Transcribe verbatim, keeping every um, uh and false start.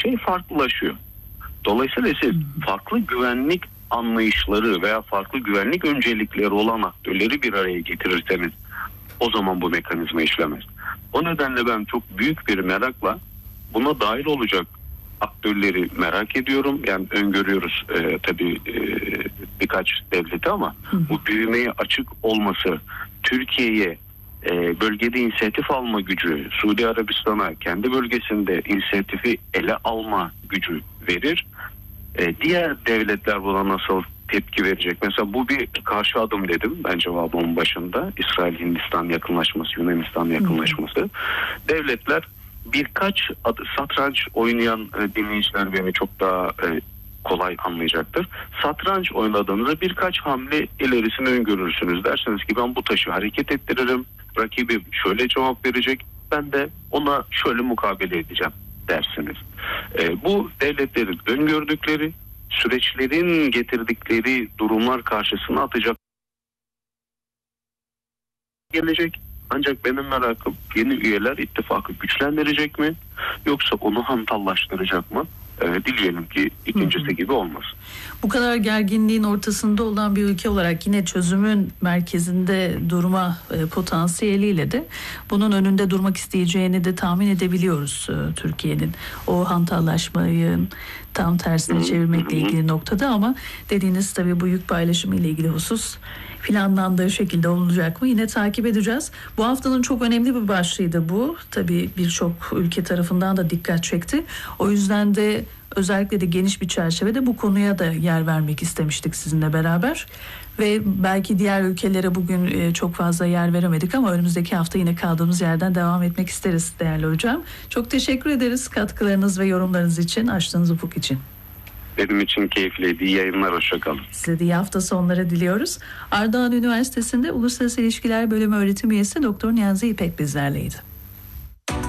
şey farklılaşıyor. Dolayısıyla siz farklı güvenlik anlayışları veya farklı güvenlik öncelikleri olan aktörleri bir araya getirirseniz o zaman bu mekanizma işlemez. O nedenle ben çok büyük bir merakla buna dahil olacak aktörleri merak ediyorum. Yani öngörüyoruz e, tabii e, birkaç devleti ama bu büyümeye açık olması, Türkiye'ye e, bölgede inisiyatif alma gücü, Suudi Arabistan'a kendi bölgesinde inisiyatifi ele alma gücü verir. E, diğer devletler buna nasıl tepki verecek? Mesela bu bir karşı adım dedim ben cevabımın başında. İsrail-Hindistan yakınlaşması, Yunanistan yakınlaşması. Devletler birkaç adı, satranç oynayan e, dinleyiciler beni çok daha e, kolay anlayacaktır. Satranç oynadığınızda birkaç hamle ilerisini öngörürsünüz. Dersiniz ki ben bu taşı hareket ettiririm. Rakibim şöyle cevap verecek. Ben de ona şöyle mukabele edeceğim dersiniz. E, bu devletlerin öngördükleri, süreçlerin getirdikleri durumlar karşısına atacak gelecek. Ancak benim merakım yeni üyeler ittifakı güçlendirecek mi yoksa onu hantallaştıracak mı? Ee, dileyelim ki ikincisi hı hı. gibi olmaz. Bu kadar gerginliğin ortasında olan bir ülke olarak yine çözümün merkezinde durma e, potansiyeliyle de bunun önünde durmak isteyeceğini de tahmin edebiliyoruz e, Türkiye'nin. O hantallaşmayı tam tersine hı hı. çevirmekle ilgili noktada ama dediğiniz tabii bu yük paylaşımı ile ilgili husus planlandığı şekilde olacak mı? Yine takip edeceğiz. Bu haftanın çok önemli bir başlığıydı bu. Tabii birçok ülke tarafından da dikkat çekti. O yüzden de özellikle de geniş bir çerçevede bu konuya da yer vermek istemiştik sizinle beraber. Ve belki diğer ülkelere bugün çok fazla yer veremedik ama önümüzdeki hafta yine kaldığımız yerden devam etmek isteriz değerli hocam. Çok teşekkür ederiz katkılarınız ve yorumlarınız için, açtığınız ufuk için. Benim için keyifliydi. İyi yayınlar, hoşça kalın. Size de iyi hafta sonları diliyoruz. Ardahan Üniversitesi'nde Uluslararası İlişkiler Bölümü öğretim üyesi Doktor Niyazi İpek bizlerleydi.